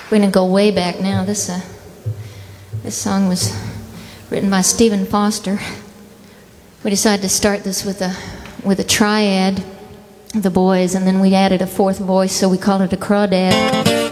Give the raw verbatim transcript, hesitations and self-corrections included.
We're going to go way back now. This uh, this song was written by Stephen Foster. We decided to start this with a with a triad, the boys, and then we added a fourth voice, so we called it a crawdad.